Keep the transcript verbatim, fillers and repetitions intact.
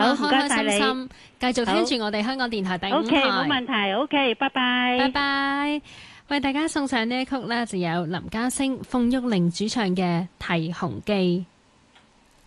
啊， 好，唔開開該晒你。 心心，繼續聽住我哋香港電台第五 OK，冇台。 問題。OK，拜拜。 拜拜。為大家送上呢一曲呢，就有林家聲、鳳玉玲主唱嘅《提雄記》。